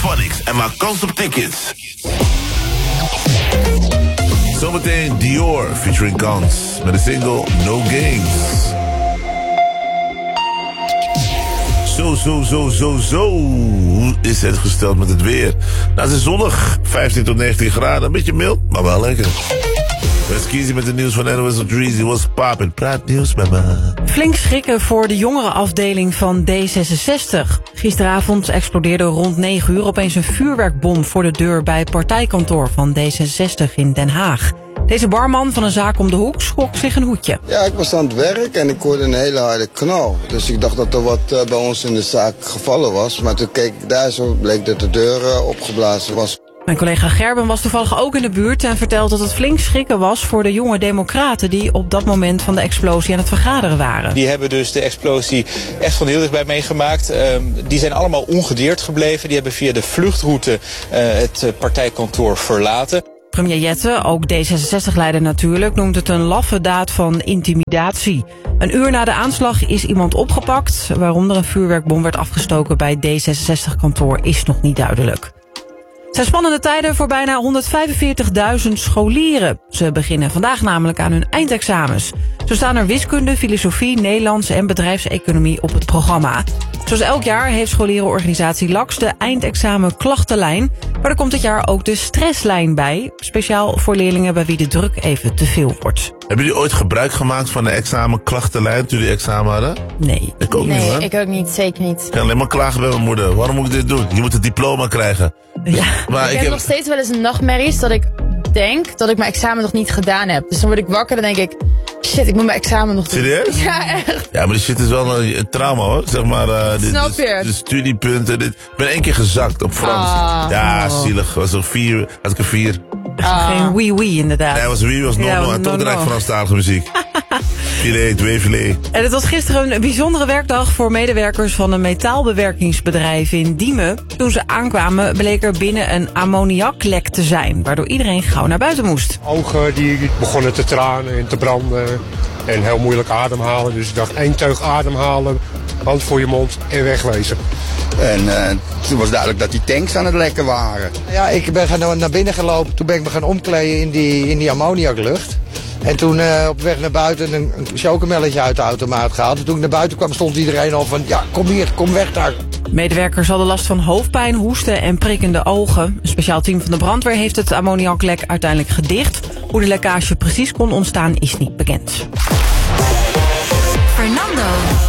Phonics en maak kans op tickets. Zometeen Dior featuring Kans met de single No Games. Zo. Hoe is het gesteld met het weer? Nou, het is zonnig. 15 tot 19 graden. Een beetje mild, maar wel lekker. West Kiezie met het nieuws van NOS op Dreezy. Was poppin'. Praat nieuws met me. Flink schrikken voor de jongerenafdeling van D66. Gisteravond explodeerde rond 9 uur opeens een vuurwerkbom voor de deur bij het partijkantoor van D66 in Den Haag. Deze barman van een zaak om de hoek schrok zich een hoedje. Ja, ik was aan het werk en ik hoorde een hele harde knal. Dus ik dacht dat er wat bij ons in de zaak gevallen was. Maar toen keek ik daar zo, bleek dat de deur opgeblazen was. Mijn collega Gerben was toevallig ook in de buurt en vertelt dat het flink schrikken was voor de jonge democraten die op dat moment van de explosie aan het vergaderen waren. Die hebben dus de explosie echt van heel dichtbij meegemaakt. Die zijn allemaal ongedeerd gebleven. Die hebben via de vluchtroute het partijkantoor verlaten. Premier Jette, ook D66-leider natuurlijk, noemt het een laffe daad van intimidatie. Een uur na de aanslag is iemand opgepakt. Waarom er een vuurwerkbom werd afgestoken bij D66-kantoor is nog niet duidelijk. Het zijn spannende tijden voor bijna 145.000 scholieren. Ze beginnen vandaag namelijk aan hun eindexamens. Zo staan er wiskunde, filosofie, Nederlands en bedrijfseconomie op het programma. Zoals elk jaar heeft scholierenorganisatie LAX de eindexamen klachtenlijn. Maar er komt dit jaar ook de stresslijn bij. Speciaal voor leerlingen bij wie de druk even te veel wordt. Hebben jullie ooit gebruik gemaakt van de examenklachtenlijn toen jullie examen hadden? Nee. Ik ook niet, Nee, hoor. ik ook niet. Zeker niet. Ik kan alleen maar klagen bij mijn moeder. Waarom moet ik dit doen? Je moet het diploma krijgen. Ja. Maar Ik heb nog steeds wel eens een nachtmerries dat ik denk dat ik mijn examen nog niet gedaan heb. Dus dan word ik wakker en dan denk ik, shit, ik moet mijn examen nog doen. Serieus? Ja, echt. Ja, maar dit shit is wel een trauma, hoor. Zeg maar, Snap je? de studiepunten. Ik ben 1 keer gezakt op Frans. Ja, zielig. Was er 4, had ik er 4. Geen wee-wee inderdaad. Nee, was wie was normaal. Ja, En toch no. draai ik Franstalige muziek. Filet, twee filet. En het was gisteren een bijzondere werkdag voor medewerkers van een metaalbewerkingsbedrijf in Diemen. Toen ze aankwamen bleek er binnen een ammoniaklek te zijn, waardoor iedereen gauw naar buiten moest. Ogen die begonnen te tranen en te branden en heel moeilijk ademhalen. Dus ik dacht 1 teug ademhalen, hand voor je mond en wegwezen. En toen was duidelijk dat die tanks aan het lekken waren. Ja, ik ben naar binnen gelopen. Toen ben ik me gaan omkleden in die ammoniaklucht. En toen op weg naar buiten een chocomelletje uit de automaat gehaald. En toen ik naar buiten kwam stond iedereen al van, ja, kom hier, kom weg daar. Medewerkers hadden last van hoofdpijn, hoesten en prikkende ogen. Een speciaal team van de brandweer heeft het ammoniaklek uiteindelijk gedicht. Hoe de lekkage precies kon ontstaan is niet bekend. Fernando.